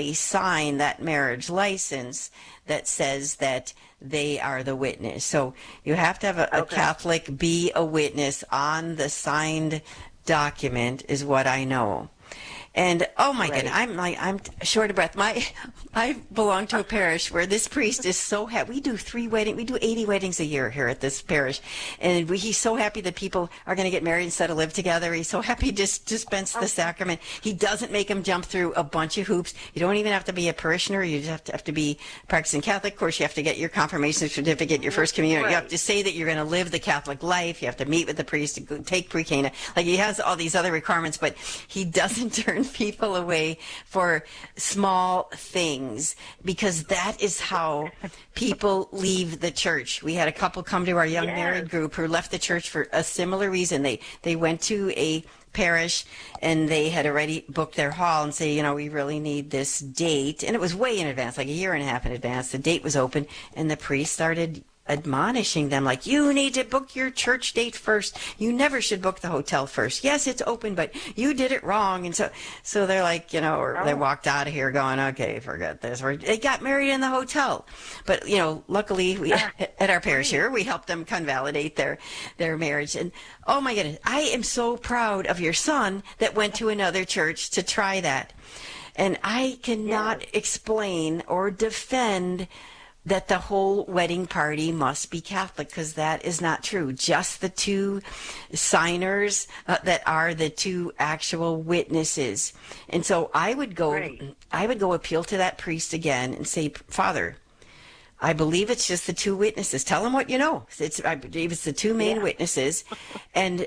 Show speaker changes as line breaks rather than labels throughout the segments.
actually sign that marriage license that says that they are the witness. So you have to have a Catholic be a witness on the signed document, is what I know. And oh my goodness, I'm short of breath. I belong to a parish where this priest is so happy. We do 80 weddings a year here at this parish, and he's so happy that people are going to get married instead of live together. He's so happy to dispense the sacrament. He doesn't make them jump through a bunch of hoops. You don't even have to be a parishioner. You just have to be practicing Catholic. Of course, you have to get your confirmation certificate, your first communion. You have to say that you're going to live the Catholic life. You have to meet with the priest, take pre-cana. Like, he has all these other requirements, but he doesn't turn people away for small things, because that is how people leave the church. We had a couple come to our young married group who left the church for a similar reason. They went to a parish and they had already booked their hall and say, we really need this date. And it was way in advance, like a year and a half in advance. The date was open, and the priest started admonishing them, like, you need to book your church date first. You never should book the hotel first. Yes, it's open, but you did it wrong. And so they're like, they walked out of here going, okay, forget this. They got married in the hotel. But, luckily we, at our parish here, we helped them convalidate their marriage. And oh my goodness, I am so proud of your son that went to another church to try that. And I cannot explain or defend that the whole wedding party must be Catholic, because that is not true. Just the two signers that are the two actual witnesses. And so I would go appeal to that priest again and say, Father, I believe it's just the two witnesses. Tell him what you know. I believe it's the two main witnesses. And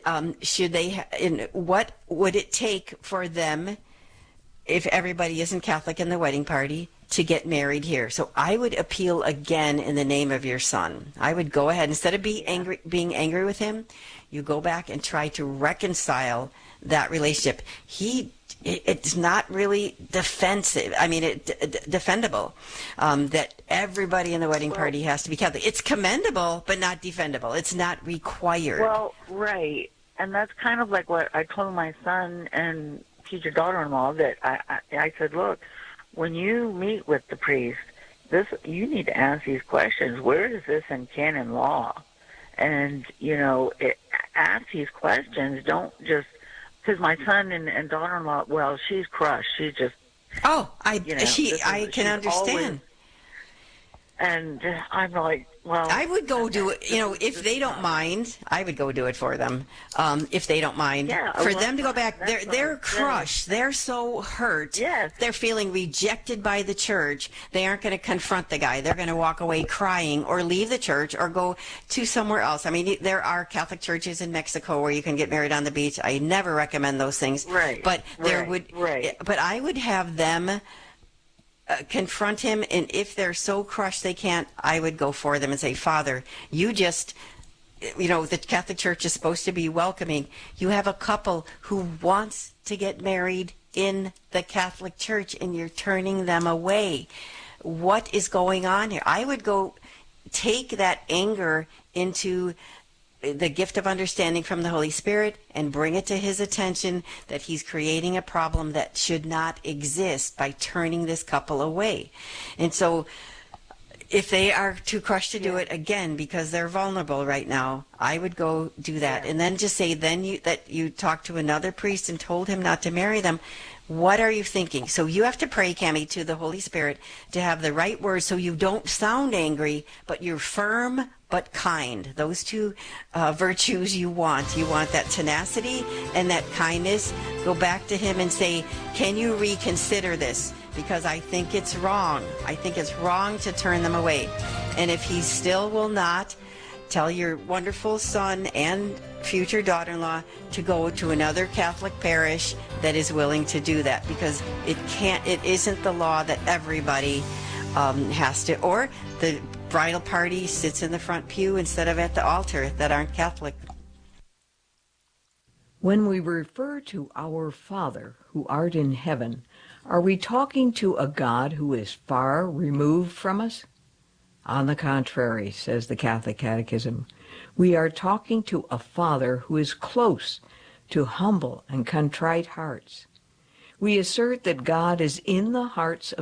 what would it take for them, if everybody isn't Catholic in the wedding party, to get married here? So I would appeal again in the name of your son. I would go ahead, instead of being angry with him, you go back and try to reconcile that relationship. It's not really defensive. I mean, defendable. That everybody in the wedding party has to be Catholic. It's commendable, but not defendable. It's not required.
Well, right. And that's kind of like what I told my son and future daughter-in-law, that I said, look, when you meet with the priest, you need to ask these questions. Where is this in canon law? And, ask these questions. Don't just, because my son and daughter-in-law, well, she's crushed. She's just,
I can understand.
Always, and I'm like, well,
I would go do it, if they don't mind, I would go do it for them. If they don't mind, for them to go back, they're crushed. They're so hurt.
Yes.
They're feeling rejected by the church. They aren't going to confront the guy. They're going to walk away crying or leave the church or go to somewhere else. I mean, there are Catholic churches in Mexico where you can get married on the beach. I never recommend those things.
Right.
But but I would have them confront him, and if they're so crushed they can't, I would go for them and say, Father, the Catholic Church is supposed to be welcoming. You have a couple who wants to get married in the Catholic Church, and you're turning them away. What is going on here? I would go take that anger into the gift of understanding from the Holy Spirit and bring it to his attention that he's creating a problem that should not exist by turning this couple away. And so if they are too crushed to do it, again, because they're vulnerable right now, I would go do that. And then just say that you talked to another priest and told him not to marry them. What are you thinking? So you have to pray, Cammie, to the Holy Spirit to have the right words so you don't sound angry, but you're firm but kind. Those two virtues you want. You want that tenacity and that kindness. Go back to him and say, can you reconsider this? Because I think it's wrong. I think it's wrong to turn them away. And if he still will not, tell your wonderful son and future daughter-in-law to go to another Catholic parish that is willing to do that, because it isn't the law that everybody has to, or the bridal party sits in the front pew instead of at the altar that aren't Catholic.
When we refer to our Father who art in heaven, are we talking to a God who is far removed from us? On the contrary, says the Catholic Catechism, we are talking to a Father who is close to humble and contrite hearts. We assert that God is in the hearts of